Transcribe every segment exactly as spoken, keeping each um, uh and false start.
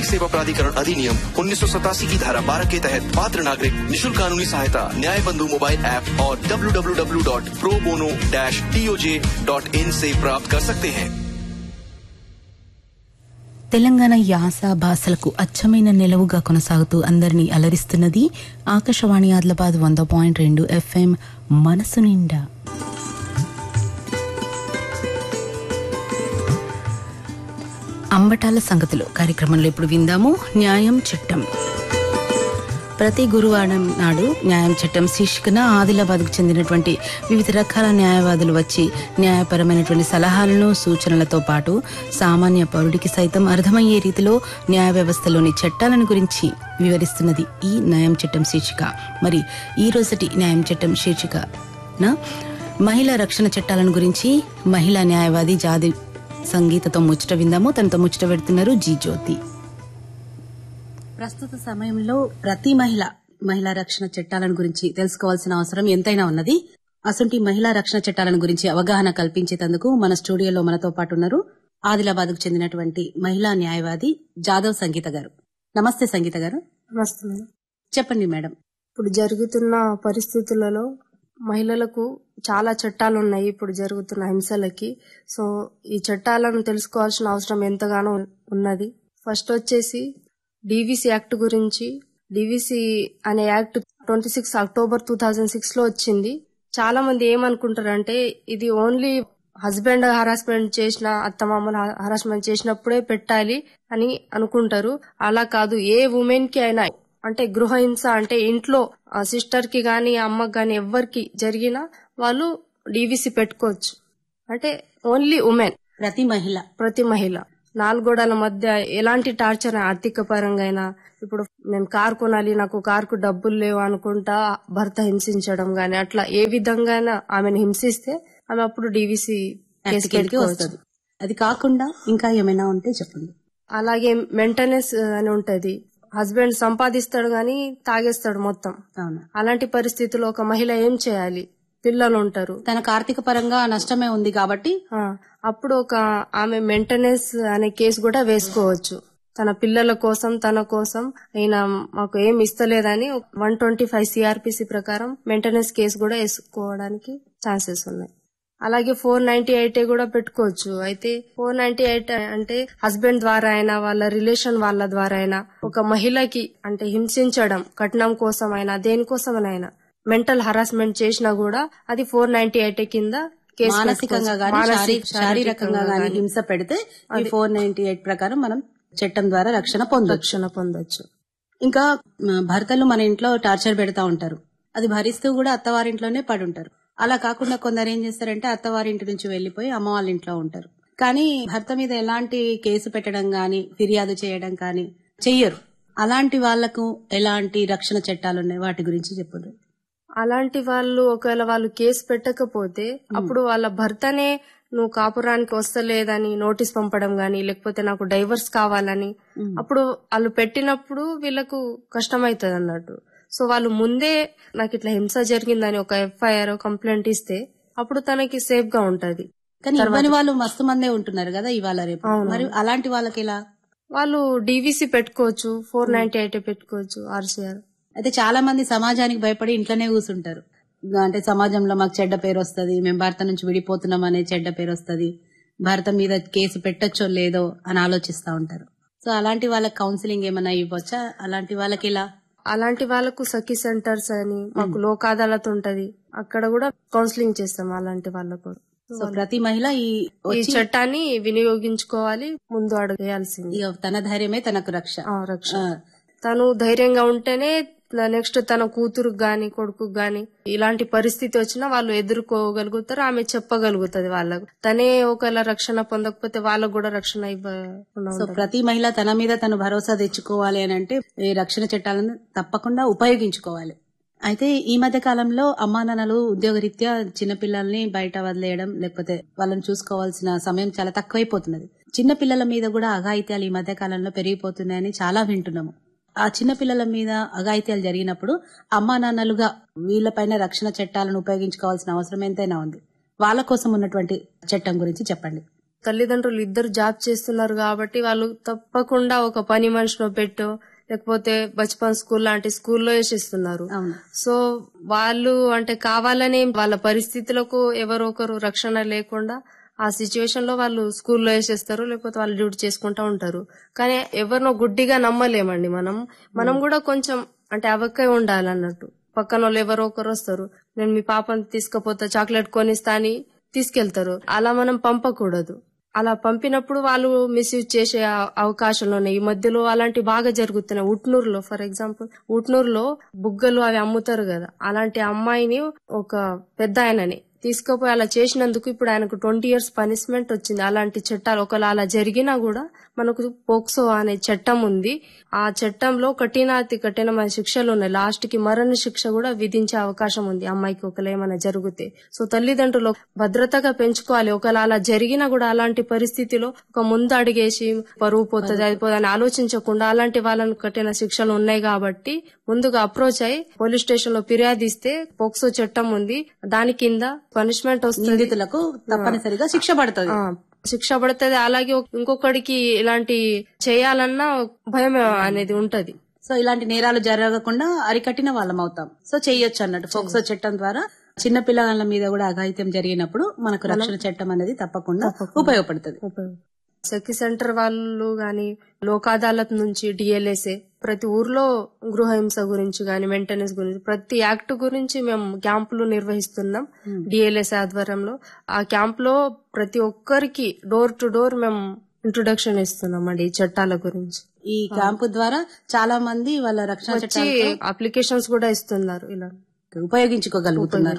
नागरिक सेवा प्राधिकरण अधिनियम उन्नीस सौ सतासी की धारा बारह के तहत पात्र नागरिक निशुल्क कानूनी सहायता न्याय बंधु मोबाइल ऐप और W W W dot pro bono dash D O J dot in से प्राप्त कर सकते हैं। తెలంగాణ యాస భాషలకు అచ్చమైన నిలవుగా కొనసాగుతూ అందరినీ అలరిస్తున్నది ఆకాశవాణి ఆదిలాబాద్ వంద పాయింట్ రెండు ఎఫ్ఎం మనసు నిండా. అంబటాల సంగతులు కార్యక్రమంలో ఇప్పుడు విందాము న్యాయం చట్టం. ప్రతి గురువారం నాడు న్యాయం చట్టం శీర్షికన ఆదిలాబాద్కు చెందినటువంటి వివిధ రకాల న్యాయవాదులు వచ్చి న్యాయపరమైనటువంటి సలహాలను సూచనలతో పాటు సామాన్య పౌరుడికి సైతం అర్థమయ్యే రీతిలో న్యాయ వ్యవస్థలోని చట్టాలను గురించి వివరిస్తున్నది ఈ న్యాయం చట్టం శీర్షిక. మరి ఈ రోజటి న్యాయం చట్టం శీర్షికన మహిళా రక్షణ చట్టాలను గురించి మహిళా న్యాయవాది జాది సంగీతతో ముచ్చట విందాము. తనతో ముచ్చట పెడుతున్నారు జీ జ్యోతి. ప్రస్తుత సమయంలో ప్రతి మహిళ మహిళా రక్షణ చట్టాలను గురించి తెలుసుకోవాల్సిన అవసరం ఎంతైనా ఉన్నది. అసంటి మహిళా రక్షణ చట్టాలను గురించి అవగాహన కల్పించేందుకు మన స్టూడియోలో మనతో పాటు ఉన్నారు ఆదిలాబాద్ కు చెందినటువంటి మహిళా న్యాయవాది జాదవ్ సంగీత గారు. నమస్తే సంగీత గారు. నమస్తే. చెప్పండి మేడం. ఇప్పుడు జరుగుతున్న పరిస్థితులలో మహిళలకు చాలా చట్టాలు ఉన్నాయి. ఇప్పుడు జరుగుతున్న హింసలకి సో ఈ చట్టాలను తెలుసుకోవాల్సిన అవసరం ఎంతగానో ఉన్నది. ఫస్ట్ వచ్చేసి డివిసి యాక్ట్ గురించి. డివిసి అనే act twenty six October two thousand six లో వచ్చింది. చాలా మంది ఏమనుకుంటారంటే ఇది ఓన్లీ హస్బెండ్ హరాస్మెంట్ చేసిన అత్తమామలు హరాస్మెంట్ చేసినప్పుడే పెట్టాలి అని అనుకుంటారు. అలా కాదు, ఏ ఉమెన్ కి అయినా అంటే గృహహింస అంటే ఇంట్లో సిస్టర్ కి గాని అమ్మకి గాని ఎవ్వరికి జరిగినా వాళ్ళు డివిసి పెట్టుకోవచ్చు. అంటే ఓన్లీ ఉమెన్, ప్రతి మహిళ ప్రతి మహిళ నాలుగోడల మధ్య ఎలాంటి టార్చర్ ఆర్థిక పరంగా అయినా, ఇప్పుడు నేను కార్ కొనాలి నాకు కార్ కు డబ్బులు లేవు అనుకుంటా భర్త హింసించడం గాని అట్లా ఏ విధంగా ఆమెను హింసిస్తే ఆమె అప్పుడు డివిసి కేసుకి వస్తుంది. అది కాకుండా ఇంకా ఏమైనా ఉంటే చెప్పండి. అలాగే మెయింటెనెన్స్ అని ఉంటది. హస్బెండ్ సంపాదిస్తాడు గాని తాగేస్తాడు మొత్తం. అలాంటి పరిస్థితుల్లో ఒక మహిళ ఏం చేయాలి? పిల్లలు ఉంటారు, తనకు ఆర్థిక పరంగా నష్టమే ఉంది కాబట్టి అప్పుడు ఒక ఆమె మెయింటెనెన్స్ అనే కేసు కూడా వేసుకోవచ్చు. తన పిల్లల కోసం తన కోసం అయినా మాకు ఏం ఇస్తలేదని వన్ ట్వంటీ ఫైవ్ సిఆర్పిసి ప్రకారం మెయింటెనెన్స్ కేసు కూడా వేసుకోవడానికి ఛాన్సెస్ ఉన్నాయి. అలాగే ఫోర్ నైన్టీ ఎయిట్ కూడా పెట్టుకోవచ్చు. అయితే ఫోర్ నైన్టీ ఎయిట్ అంటే హస్బెండ్ ద్వారా అయినా వాళ్ళ రిలేషన్ వాళ్ళ ద్వారా అయినా ఒక మహిళకి అంటే హింసించడం కట్నం కోసం అయినా దేనికోసమైనా మెంటల్ హరాస్మెంట్ చేసినా కూడా అది ఫోర్ నైన్టీ ఎయిట్ కింద మానసికంగా శారీరకంగా గానీ హింస పెడితే ఫోర్ నైన్టీ ఎయిట్ ప్రకారం మనం చట్టం ద్వారా రక్షణ రక్షణ పొందొచ్చు. ఇంకా భర్తలు మన ఇంట్లో టార్చర్ పెడతా ఉంటారు, అది భరిస్తూ కూడా అత్తవారింట్లోనే పడి ఉంటారు. అలా కాకుండా కొందరు ఏం చేస్తారంటే అత్తవారింటి నుంచి వెళ్లిపోయి అమ్మ వాళ్ళ ఇంట్లో ఉంటారు. కానీ భర్త మీద ఎలాంటి కేసు పెట్టడం గాని ఫిర్యాదు చేయడం కానీ చెయ్యరు. అలాంటి వాళ్లకు ఎలాంటి రక్షణ చట్టాలు ఉన్నాయి, వాటి గురించి చెప్పండి. అలాంటి వాళ్ళు ఒకవేళ వాళ్ళు కేసు పెట్టకపోతే అప్పుడు వాళ్ళ భర్తనే నువ్వు కాపురానికి వస్తలేదని నోటీస్ పంపడం గాని లేకపోతే నాకు డైవర్స్ కావాలని అప్పుడు వాళ్ళు పెట్టినప్పుడు వీళ్ళకు కష్టమైతుంది అన్నట్టు. సో వాళ్ళు ముందే నాకు ఇట్లా హింస జరిగిందని ఒక ఎఫ్ఐఆర్ కంప్లైంట్ ఇస్తే అప్పుడు తనకి సేఫ్ గా ఉంటది. కానీ ఇవ్వని వాళ్ళు మస్తు మందే ఉంటున్నారు కదా ఇవాళ రేపు. మరి అలాంటి వాళ్ళకి ఎలా? వాళ్ళు డివిసి పెట్టుకోవచ్చు, ఫోర్ నైన్టీ ఎయిట్ పెట్టుకోవచ్చు, ఆర్సీఆర్. అయితే చాలా మంది సమాజానికి భయపడి ఇంట్లోనే కూర్చుంటారు. అంటే సమాజంలో మాకు చెడ్డ పేరు వస్తుంది, మేము భర్త నుంచి విడిపోతున్నాం అనే చెడ్డ పేరు వస్తుంది, భర్త మీద కేసు పెట్టచ్చో లేదో అని ఆలోచిస్తా ఉంటారు. సో అలాంటి వాళ్ళకి కౌన్సిలింగ్ ఏమైనా ఇవ్వచ్చా? అలాంటి వాళ్ళకి ఎలా? అలాంటి వాళ్ళకు సఖీ సెంటర్స్ అని మాకు లోక్ అదాలత్ ఉంటది, అక్కడ కూడా కౌన్సిలింగ్ చేస్తాం అలాంటి వాళ్ళకు. సో ప్రతి మహిళ ఈ చట్టాన్ని వినియోగించుకోవాలి, ముందు అడుగు వేయాల్సింది. తన ధైర్యమే తనకు రక్ష. రక్ష తను ధైర్యంగా ఉంటేనే నెక్స్ట్ తన కూతురు గాని కొడుకు గాని ఇలాంటి పరిస్థితి వచ్చినా వాళ్ళు ఎదుర్కోగలుగుతారు, ఆమె చెప్పగలుగుతుంది వాళ్ళకు. తనే ఒకవేళ రక్షణ పొందకపోతే వాళ్ళకు కూడా రక్షణ ఇవ్వకుండా. సో ప్రతి మహిళ తన మీద తను భరోసా తెచ్చుకోవాలి అని అంటే ఈ రక్షణ చట్టాలను తప్పకుండా ఉపయోగించుకోవాలి. అయితే ఈ మధ్య కాలంలో అమ్మా నాన్నలు ఉద్యోగరీత్యా చిన్నపిల్లల్ని బయట వదిలేయడం లేకపోతే వాళ్ళని చూసుకోవాల్సిన సమయం చాలా తక్కువైపోతున్నది. చిన్నపిల్లల మీద కూడా అఘాయిత్యాలు ఈ మధ్య కాలంలో పెరిగిపోతున్నాయని చాలా వింటున్నాము. ఆ చిన్నపిల్లల మీద అఘాయిత్యాలు జరిగినప్పుడు అమ్మా నాన్నలుగా వీళ్లపైన రక్షణ చట్టాలను ఉపయోగించుకోవాల్సిన అవసరం ఎంతైనా ఉంది. వాళ్ళ కోసం ఉన్నటువంటి చట్టం గురించి చెప్పండి. తల్లిదండ్రులు ఇద్దరు జాబ్ చేస్తున్నారు కాబట్టి వాళ్ళు తప్పకుండా ఒక పని మనిషినో పెట్టో లేకపోతే బచ్పన్ స్కూల్ లాంటి స్కూల్లో వేసిస్తున్నారు. సో వాళ్ళు అంటే కావాలని వాళ్ళ పరిస్థితులకు ఎవరో ఒకరు రక్షణ లేకుండా ఆ సిచ్యువేషన్ లో వాళ్ళు స్కూల్లో వేసేస్తారు, లేకపోతే వాళ్ళు డ్యూటీ చేసుకుంటా ఉంటారు. కానీ ఎవరినో గుడ్డిగా నమ్మలేమండి. మనం మనం కూడా కొంచెం అంటే అవక్కై ఉండాలన్నట్టు. పక్కన వాళ్ళు ఎవరో ఒకరు వస్తారు, నేను మీ పాపని తీసుకుపోతా చాక్లెట్ కొనిస్తా అని తీసుకెళ్తారు. అలా మనం పంపకూడదు. అలా పంపినప్పుడు వాళ్ళు మిస్యూజ్ చేసే అవకాశాలు ఉన్నాయి. ఈ మధ్యలో అలాంటి బాగా జరుగుతున్నాయి. ఉట్నూరులో ఫర్ ఎగ్జాంపుల్ ఉట్నూరులో బుగ్గలు అవి అమ్ముతారు కదా, అలాంటి అమ్మాయిని ఒక పెద్ద ఆయనని తీసుకుపోయి అలా చేసినందుకు ఇప్పుడు ఆయనకు ట్వంటీ ఇయర్స్ పనిష్మెంట్ వచ్చింది. అలాంటి చట్టాలు ఒకవేళ అలా జరిగినా కూడా మనకు పోక్సో అనే చట్టం ఉంది. ఆ చట్టంలో కఠినాతి కఠినమైన శిక్షలు ఉన్నాయి. లాస్ట్ కి మరణ శిక్ష కూడా విధించే అవకాశం ఉంది అమ్మాయికి ఒకవేళ ఏమైనా జరిగితే. సో తల్లిదండ్రులు భద్రతగా పెంచుకోవాలి. ఒకవేళ అలా జరిగినా కూడా అలాంటి పరిస్థితిలో ఒక ముందు అడిగేసి పరువు పోతుంది అది పోతుంది అని ఆలోచించకుండా అలాంటి వాళ్ళని కఠిన శిక్షలు ఉన్నాయి కాబట్టి ముందుగా అప్రోచ్ అయ్యి పోలీస్ స్టేషన్ లో ఫిర్యాదు ఇస్తే పోక్సో చట్టం ఉంది, దాని కింద పనిష్మెంట్ వస్తుంది, నిందితులకు తప్పనిసరిగా శిక్ష పడుతుంది శిక్ష పడుతుంది. అలాగే ఇంకొకడికి ఇలాంటి చేయాలన్నా భయం అనేది ఉంటది. సో ఇలాంటి నేరాలు జరగకుండా అరికట్టిన వాళ్ళం అవుతాం. సో చెయ్యొచ్చు అన్నట్టు పోక్సో చట్టం ద్వారా చిన్న పిల్లల మీద కూడా అఘాయిత్యం జరిగినప్పుడు మనకు రక్షణ చట్టం అనేది తప్పకుండా ఉపయోగపడుతుంది. సఖి సెంటర్ వాళ్ళు గాని లోక్ అదాలత్ నుంచి డిఎల్ఎస్ఏ ప్రతి ఊర్లో గృహహింస గురించి గాని మెయింటెనెన్స్ గురించి ప్రతి యాక్ట్ గురించి మేము క్యాంపులు నిర్వహిస్తున్నాం డిఎల్ఎస్ఏ ఆధ్వర్యంలో. ఆ క్యాంప్ లో ప్రతి ఒక్కరికి డోర్ టు డోర్ మేము ఇంట్రొడక్షన్ ఇస్తున్నాం అండి ఈ చట్టాల గురించి. ఈ క్యాంపు ద్వారా చాలా మంది వాళ్ళ రక్షణ అప్లికేషన్స్ కూడా ఇస్తున్నారు, ఇలా ఉపయోగించుకోగలుగుతున్నారు.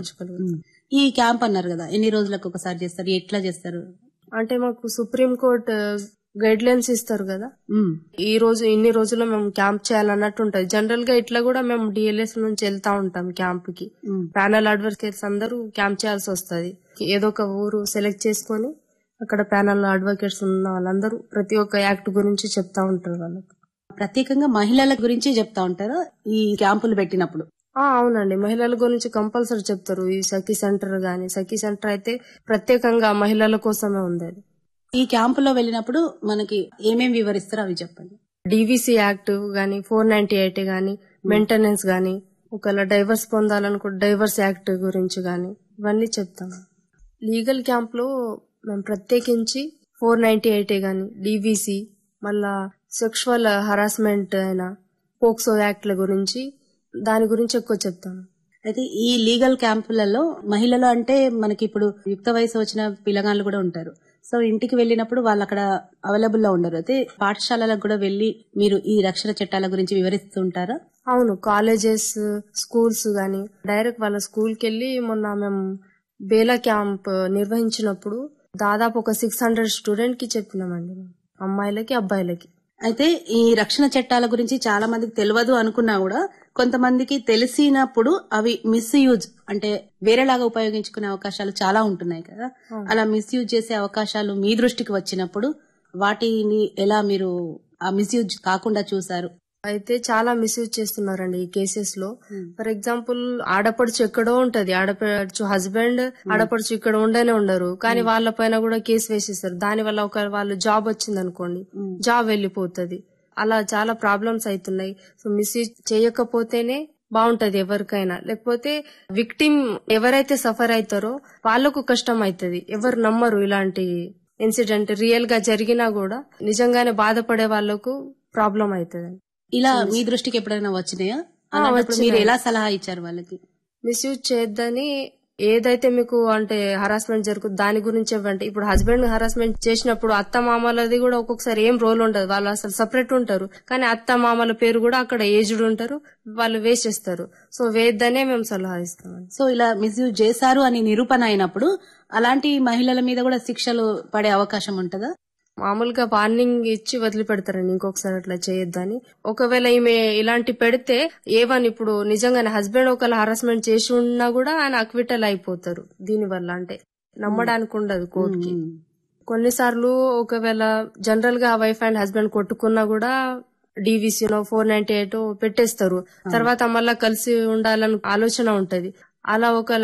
ఈ క్యాంప్ అన్నారు కదా, ఎన్ని రోజులకు ఒకసారి చేస్తారు, ఎట్లా చేస్తారు? అంటే మాకు సుప్రీం కోర్ట్ గైడ్ లైన్స్ ఇస్తారు కదా, ఈ రోజు ఇన్ని రోజుల్లో మేము క్యాంప్ చేయాలన్నట్టు ఉంటది. జనరల్ గా ఇట్లా కూడా మేము డిఎల్ఎస్ నుంచి వెళ్తా ఉంటాం క్యాంప్ కి. ప్యానల్ అడ్వకేట్స్ అందరూ క్యాంప్ చేయాల్సి వస్తుంది. ఏదో ఒక ఊరు సెలెక్ట్ చేసుకుని అక్కడ ప్యానల్ అడ్వకేట్స్ ఉన్న వాళ్ళందరూ ప్రతి ఒక్క యాక్ట్ గురించి చెప్తా ఉంటారు. వాళ్ళకి ప్రత్యేకంగా మహిళల గురించి చెప్తా ఉంటారు ఈ క్యాంపులు పెట్టినప్పుడు? అవునండి, మహిళల గురించి కంపల్సరీ చెప్తారు. ఈ సఖీ సెంటర్ గాని, సఖీ సెంటర్ అయితే ప్రత్యేకంగా మహిళల కోసమే ఉంది. అది ఈ క్యాంపులో వెళ్ళినప్పుడు మనకి ఏమేమి వివరిస్తారో అవి చెప్పండి. డివిసి యాక్ట్ గాని, ఫోర్ నైన్టీ ఎయిట్ గాని, మెయింటెనెన్స్ గాని, ఒకవేళ డైవర్స్ పొందాలనుకో డైవర్స్ యాక్ట్ గురించి గాని ఇవన్నీ చెప్తాము. లీగల్ క్యాంప్ లో మేము ప్రత్యేకించి ఫోర్ నైన్టీ ఎయిట్ గాని, డివిసి, మళ్ళా సెక్షువల్ హరాస్మెంట్ అయిన పోక్సో యాక్ట్ల గురించి దాని గురించి ఎక్కువ చెప్తాను. అయితే ఈ లీగల్ క్యాంపులలో మహిళలు అంటే మనకి ఇప్పుడు యుక్త వయసు వచ్చిన పిల్లగాళ్ళు కూడా ఉంటారు. సో ఇంటికి వెళ్ళినప్పుడు వాళ్ళు అక్కడ అవైలబుల్ లో ఉండరు. అయితే పాఠశాలలకు కూడా వెళ్లి మీరు ఈ రక్షణ చట్టాల గురించి వివరిస్తూ ఉంటారా? అవును, కాలేజెస్, స్కూల్స్ గాని డైరెక్ట్ వాళ్ళ స్కూల్కి వెళ్లి మొన్న మేము బేలా క్యాంప్ నిర్వహించినప్పుడు దాదాపు ఒక సిక్స్ హండ్రెడ్ స్టూడెంట్ కి చెప్పినామండి, అమ్మాయిలకి అబ్బాయిలకి. అయితే ఈ రక్షణ చట్టాల గురించి చాలా మందికి తెలియదు అనుకున్నా కూడా కొంతమందికి తెలిసినప్పుడు అవి మిస్యూజ్ అంటే వేరేలాగా ఉపయోగించుకునే అవకాశాలు చాలా ఉంటున్నాయి కదా. అలా మిస్యూజ్ చేసే అవకాశాలు మీ దృష్టికి వచ్చినప్పుడు వాటిని ఎలా మీరు ఆ మిస్యూజ్ కాకుండా చూసారు? అయితే చాలా మిస్యూజ్ చేస్తున్నారండి ఈ కేసెస్ లో. ఫర్ ఎగ్జాంపుల్ ఆడపడుచు ఎక్కడో ఉంటది, ఆడపడుచు హస్బెండ్ ఆడపడుచు ఇక్కడ ఉండనే ఉండరు, కానీ వాళ్ళ పైన కూడా కేసు వేసేస్తారు. దాని వల్ల ఒక వాళ్ళు జాబ్ వచ్చింది అనుకోండి, జాబ్ వెళ్లిపోతుంది. అలా చాలా ప్రాబ్లమ్స్ అవుతున్నాయి. సో మిస్యూజ్ చేయకపోతేనే బాగుంటది ఎవరికైనా. లేకపోతే విక్టిమ్ ఎవరైతే సఫర్ అవుతారో వాళ్లకు కష్టం అవుతుంది. ఎవరు నమ్మరు ఇలాంటి ఇన్సిడెంట్ రియల్ గా జరిగినా కూడా నిజంగానే బాధపడే వాళ్లకు ప్రాబ్లం అవుతుంది. ఇలా మీ దృష్టికి ఎప్పుడైనా వచ్చినాయా? మీరు ఎలా సలహా ఇచ్చారు వాళ్ళకి? మిస్యూజ్ చేయొద్దని, ఏదైతే మీకు అంటే హరాస్మెంట్ జరుగుతుంది దాని గురించి ఇవ్వండి. ఇప్పుడు హస్బెండ్ హరాస్మెంట్ చేసినప్పుడు అత్త మామలది కూడా ఒక్కొక్కసారి ఏం రోల్ ఉండదు, వాళ్ళు అసలు సపరేట్ ఉంటారు. కానీ అత్త మామల పేరు కూడా అక్కడ ఏజ్డ్ ఉంటారు, వాళ్ళు వేస్ట్ చేస్తారు. సో వేద్దనే మేము సలహా ఇస్తాం. సో ఇలా మిస్యూజ్ చేశారు అని నిరూపణ అయినప్పుడు అలాంటి మహిళల మీద కూడా శిక్షలు పడే అవకాశం ఉంటుందా? మామూలుగా వార్నింగ్ ఇచ్చి వదిలిపెడతారండి, ఇంకొకసారి అట్లా చేయొద్దని. ఒకవేళ ఈమె ఇలాంటి పెడితే ఏవని ఇప్పుడు నిజంగానే హస్బెండ్ ఒకవేళ హరాస్మెంట్ చేసి ఉన్నా కూడా ఆయన అక్విటల్ అయిపోతారు దీని వల్ల. అంటే నమ్మడానికి ఉండదు కోర్టుకి. కొన్నిసార్లు ఒకవేళ జనరల్ గా వైఫ్ అండ్ హస్బెండ్ కొట్టుకున్నా కూడా డివిసీనో ఫోర్ నైన్టీ ఎయిట్ పెట్టేస్తారు. తర్వాత మళ్ళా కలిసి ఉండాలని ఆలోచన ఉంటది. అలా ఒకవేళ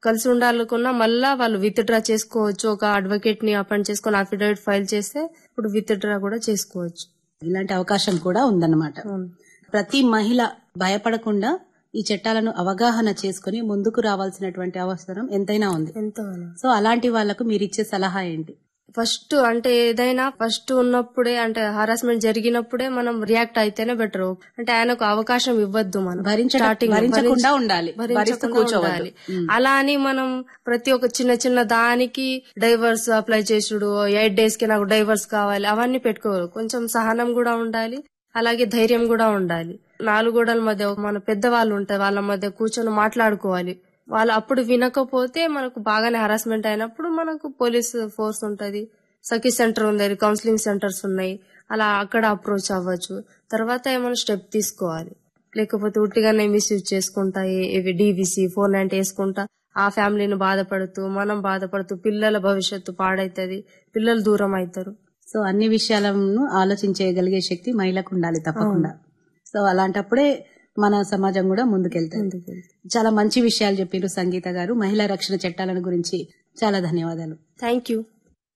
కలిసి ఉండాలనుకున్నా మళ్ళా వాళ్ళు విత్ డ్రా చేసుకోవచ్చు. ఒక అడ్వకేట్ ని అపాయింట్ చేసుకుని అఫిడవిట్ ఫైల్ చేస్తే ఇప్పుడు విత్ డ్రా కూడా చేసుకోవచ్చు. ఇలాంటి అవకాశం కూడా ఉందన్నమాట. ప్రతి మహిళ భయపడకుండా ఈ చట్టాలను అవగాహన చేసుకుని ముందుకు రావాల్సినటువంటి అవసరం ఎంతైనా ఉంది. సో అలాంటి వాళ్లకు మీరు ఇచ్చే సలహా ఏంటి? ఫస్ట్ అంటే ఏదైనా ఫస్ట్ ఉన్నప్పుడే అంటే హరాస్మెంట్ జరిగినప్పుడే మనం రియాక్ట్ అయితేనే బెటర్. అంటే ఆయనకు అవకాశం ఇవ్వద్దు, మనం భరించకుండా ఉండాలి. అలా అని మనం ప్రతి ఒక్క చిన్న చిన్న దానికి డైవర్స్ అప్లై చేసుడు, ఎయిట్ డేస్ కి నాకు డైవర్స్ కావాలి అవన్నీ పెట్టుకోవాలి. కొంచెం సహనం కూడా ఉండాలి, అలాగే ధైర్యం కూడా ఉండాలి. నాలుగు గోడల మధ్య మన పెద్దవాళ్ళు ఉంటారు, వాళ్ళ మధ్య కూర్చొని మాట్లాడుకోవాలి. వాళ్ళు అప్పుడు వినకపోతే మనకు బాగానే హరాస్మెంట్ అయినప్పుడు మనకు పోలీస్ ఫోర్స్ ఉంటది, సఖీ సెంటర్ ఉంది, కౌన్సిలింగ్ సెంటర్స్ ఉన్నాయి, అలా అక్కడ అప్రోచ్ అవ్వచ్చు. తర్వాత ఏమైనా స్టెప్ తీసుకోవాలి. లేకపోతే ఉట్టిగానే మిస్యూజ్ చేసుకుంటా ఇవి డీవీసీ ఫోర్ నైన్టీ వేసుకుంటా ఆ ఫ్యామిలీని బాధపడుతూ మనం బాధపడుతూ పిల్లల భవిష్యత్తు పాడైతది, పిల్లలు దూరం అవుతారు. సో అన్ని విషయాలను ఆలోచించగలిగే శక్తి మహిళకు ఉండాలి తప్పకుండా. సో అలాంటప్పుడే మన సమాజం కూడా ముందుకెళ్తుంది. చాలా మంచి విషయాలు చెప్పారు సంగీత గారు. మహిళా రక్షణ చట్టాలను గురించి చాలా ధన్యవాదాలు. Thank you.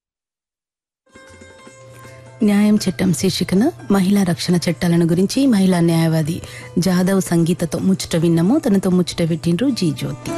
న్యాయం చట్టం శీర్షికన మహిళా రక్షణ చట్టాలను గురించి మహిళా న్యాయవాది జాదవ్ సంగీతతో ముచ్చట విన్నాము. తనతో ముచ్చట పెట్టిండ్రు జీ జ్యోతి.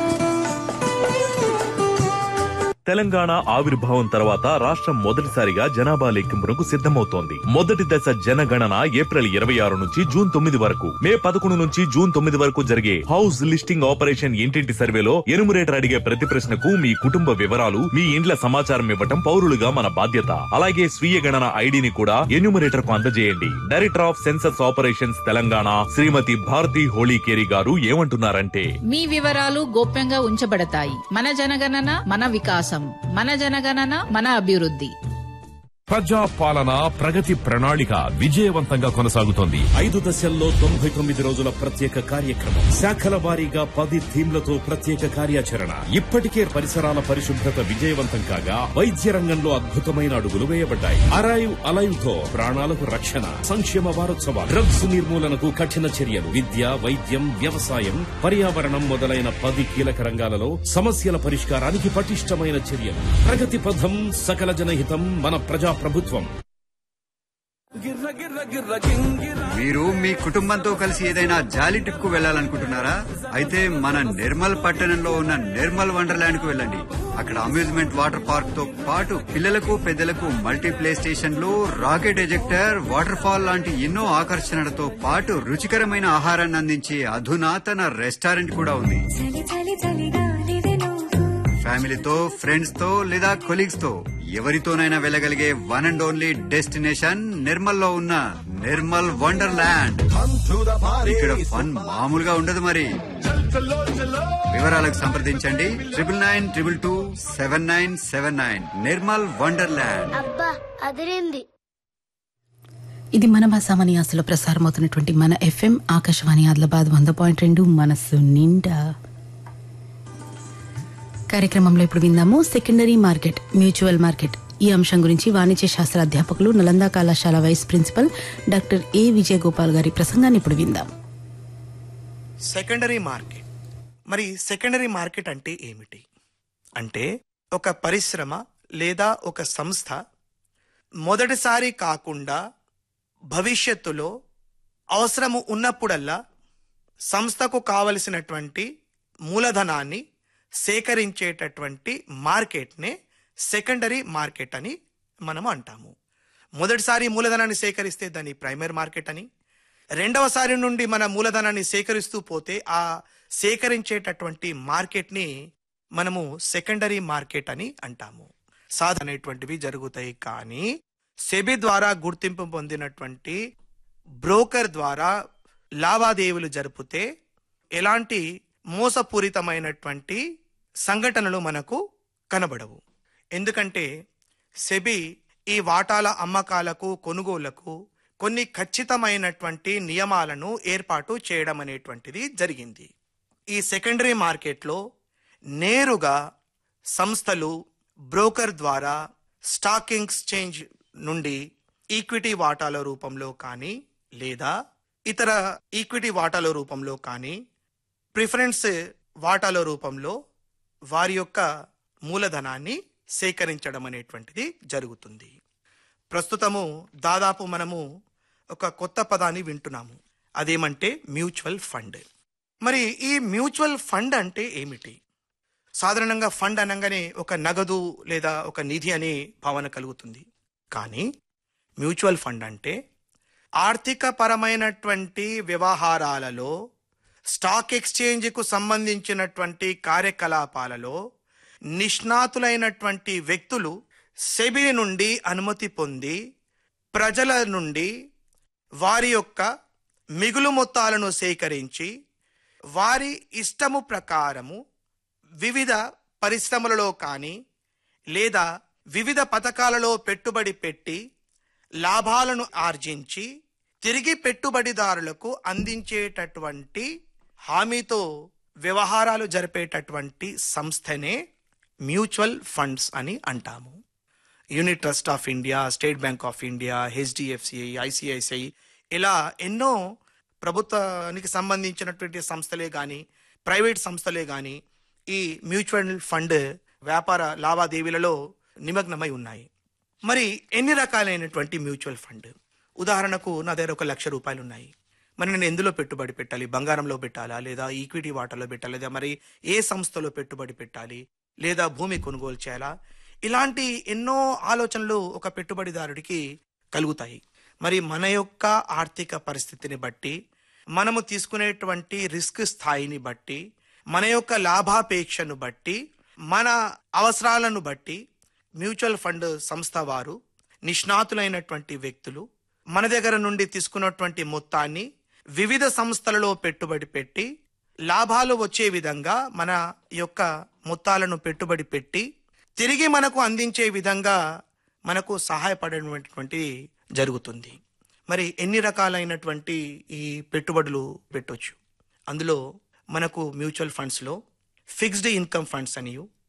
తెలంగాణ ఆవిర్భావం తర్వాత రాష్ట్రం మొదటిసారిగా జనాభా లెక్కింపునకు సిద్ధమవుతోంది. మొదటి దశ జనగణన ఏప్రిల్ ఇరవై ఆరు నుంచి జూన్ తొమ్మిది వరకు, మే పదకొండు నుంచి జూన్ తొమ్మిది వరకు జరిగే హౌస్ లిస్టింగ్ ఆపరేషన్ ఇంటింటి సర్వేలో ఎనుమరేటర్ అడిగే ప్రతి ప్రశ్నకు మీ కుటుంబ వివరాలు, మీ ఇండ్ల సమాచారం ఇవ్వటం పౌరులుగా మన బాధ్యత. అలాగే స్వీయ గణన ఐడిని కూడా ఎన్యూమరేటర్ కు అందజేయండి. Director of census operations Telangana శ్రీమతి భారతి హోళీకేరి గారు ఏమంటున్నారంటే, మీ వివరాలు గోప్యంగా ఉంచబడతాయి. మన జనగణన మన వికాసం, మన జనగణన మన అభివృద్ధి. ప్రజా పాలన ప్రగతి ప్రణాళిక విజయవంతంగా కొనసాగుతోంది. ఐదు దశల్లో తొంభై తొమ్మిది రోజుల ప్రత్యేక కార్యక్రమం, శాఖల వారీగా పది థీమ్లతో ప్రత్యేక కార్యాచరణ. ఇప్పటికే పరిసరాల పరిశుభ్రత విజయవంతం కాగా వైద్య రంగంలో అద్భుతమైన అడుగులు వేయబడ్డాయి. అరైవ్ అలైవ్ తో ప్రాణాలకు రక్షణ. సంక్షేమ వారోత్సవాలు, డ్రగ్స్ నిర్మూలనకు కఠిన చర్యలు, విద్య, వైద్యం, వ్యవసాయం, పర్యావరణం మొదలైన పది కీలక రంగాలలో సమస్యల పరిష్కారానికి పటిష్టమైన చర్యలు. ప్రగతి పథం, సకల జనహితం, మన ప్రజా ప్రభుత్వం. మీరు మీ కుటుంబంతో కలిసి ఏదైనా జాలీ ట్రిప్ కు వెళ్లాలనుకుంటున్నారా? అయితే మన నిర్మల్ పట్టణంలో ఉన్న నిర్మల్ వండర్లాండ్ కు వెళ్ళండి. అక్కడ అమ్యూజ్మెంట్ వాటర్ పార్క్ తో పాటు పిల్లలకు పెద్దలకు మల్టీ ప్లే స్టేషన్లు, రాకెట్ ఎజెక్టర్, వాటర్ ఫాల్ లాంటి ఎన్నో ఆకర్షణలతో పాటు రుచికరమైన ఆహారాన్ని అందించే అధునాతన రెస్టారెంట్ కూడా ఉంది. ఫ్యామిలీతో, ఫ్రెండ్స్ తో లేదా కొలీగ్స్ తో ఎవరితోనైనా వెళ్ళగలిగే one and only destination Nirmal లో ఉన్న నిర్మల్ వండర్లాండ్. ఇక్కడ ఫన్ మామూలుగా ఉండదు మరి. వివరాలకు సంప్రదించండి triple nine triple two seven nine seven nine. Nirmal wonderland. ఇది మన భాషామణి ఆశలో ప్రసారమవుతున్నటువంటి మన ఎఫ్ఎం ఆకాశవాణి ఆదిలాబాద్ వంద పాయింట్ రెండు మనస్సు నిండా. కార్యక్రమంలో ఇప్పుడు విందాము సెకండరీ మార్కెట్, మ్యూచువల్ మార్కెట్. ఈ అంశం గురించి వాణిజ్య శాస్త్ర అధ్యాపకులు నలంద కళాశాల వైస్ ప్రిన్సిపల్ డాక్టర్ ఏ విజయ్ గోపాల్ గారి ప్రసంగాన్ని ఇప్పుడు విందాం. Secondary market. మరి సెకండరీ మార్కెట్ అంటే ఏమిటి? అంటే ఒక పరిశ్రమ లేదా ఒక సంస్థ మొదటిసారి కాకుండా భవిష్యత్తులో అవసరము ఉన్నప్పుడల్లా సంస్థకు కావలసినటువంటి మూలధనాన్ని సేకరించేటటువంటి మార్కెట్నే సెకండరీ మార్కెట్ అని మనం అంటాము. మొదటిసారి మూలధనాన్ని సేకరిస్తే దాన్ని ప్రైమరీ మార్కెట్ అని, రెండవసారి నుండి మన మూలధనాన్ని సేకరిస్తూ పోతే ఆ సేకరించేటటువంటి మార్కెట్ని మనము సెకండరీ మార్కెట్ అని అంటాము. సాధన అనేటువంటివి జరుగుతాయి. కానీ సెబీ ద్వారా గుర్తింపు పొందినటువంటి బ్రోకర్ ద్వారా లావాదేవీలు జరిపితే ఎలాంటి మోసపూరితమైనటువంటి సంఘటనలు మనకు కనబడవు. ఎందుకంటే సెబీ ఈ వాటాల అమ్మకాలకు, కొనుగోళ్లకు కొన్ని ఖచ్చితమైనటువంటి నియమాలను ఏర్పాటు చేయడం అనేటువంటిది జరిగింది. ఈ సెకండరీ మార్కెట్లో నేరుగా సంస్థలు బ్రోకర్ ద్వారా స్టాక్ ఎక్స్చేంజ్ నుండి ఈక్విటీ వాటాల రూపంలో కానీ లేదా ఇతర ఈక్విటీ వాటాల రూపంలో కానీ ప్రిఫరెన్స్ వాటాల రూపంలో వారి యొక్క మూలధనాన్ని సేకరించడం అనేటువంటిది జరుగుతుంది. ప్రస్తుతము దాదాపు మనము ఒక కొత్త పదాన్ని వింటున్నాము. అదేమంటే మ్యూచువల్ ఫండ్. మరి ఈ మ్యూచువల్ ఫండ్ అంటే ఏమిటి? సాధారణంగా ఫండ్ అనగానే ఒక నగదు లేదా ఒక నిధి అనే భావన కలుగుతుంది. కానీ మ్యూచువల్ ఫండ్ అంటే ఆర్థిక పరమైనటువంటి వ్యవహారాలలో, స్టాక్ ఎక్స్చేంజ్కు సంబంధించినటువంటి కార్యకలాపాలలో నిష్ణాతులైనటువంటి వ్యక్తులు సెబీ నుండి అనుమతి పొంది ప్రజల నుండి వారి యొక్క మిగులు మొత్తాలను సేకరించి వారి ఇష్టము ప్రకారము వివిధ పరిశ్రమలలో కానీ లేదా వివిధ పథకాలలో పెట్టుబడి పెట్టి లాభాలను ఆర్జించి తిరిగి పెట్టుబడిదారులకు అందించేటటువంటి హామీతో వ్యవహారాలు జరిపేటటువంటి సంస్థనే మ్యూచువల్ ఫండ్స్ అని అంటాము. Unit trust of India, state bank of India, HDFC, ICICI ఇలా ఎన్నో ప్రభుత్వానికి సంబంధించినటువంటి సంస్థలే కానీ ప్రైవేట్ సంస్థలే కానీ ఈ మ్యూచువల్ ఫండ్ వ్యాపార లావాదేవీలలో నిమగ్నమై ఉన్నాయి. మరి ఎన్ని రకాలైనటువంటి మ్యూచువల్ ఫండ్? ఉదాహరణకు నా దగ్గర ఒక లక్ష రూపాయలు ఉన్నాయి. మరి నేను ఎందులో పెట్టుబడి పెట్టాలి? బంగారంలో పెట్టాలా, లేదా ఈక్విటీ వాటాలో పెట్టాలి, లేదా మరి ఏ సంస్థలో పెట్టుబడి పెట్టాలి, లేదా భూమి కొనుగోలు చేయాలా? ఇలాంటి ఎన్నో ఆలోచనలు ఒక పెట్టుబడిదారుడికి కలుగుతాయి. మరి మన యొక్క ఆర్థిక పరిస్థితిని బట్టి, మనము తీసుకునేటువంటి రిస్క్ స్థాయిని బట్టి, మన యొక్క లాభాపేక్షను బట్టి, మన అవసరాలను బట్టి మ్యూచువల్ ఫండ్ సంస్థ వారు నిష్ణాతులైనటువంటి వ్యక్తులు మన దగ్గర నుండి తీసుకున్నటువంటి మొత్తాన్ని వివిధ సంస్థలలో పెట్టుబడి పెట్టి లాభాలు వచ్చే విధంగా మన యొక్క మొత్తాలను పెట్టుబడి పెట్టి తిరిగి మనకు అందించే విధంగా మనకు సహాయపడేటువంటి జరుగుతుంది. మరి ఎన్ని రకాలైనటువంటి ఈ పెట్టుబడులు పెట్టొచ్చు? అందులో మనకు మ్యూచువల్ ఫండ్స్లో ఫిక్స్డ్ ఇన్కమ్ ఫండ్స్ అని,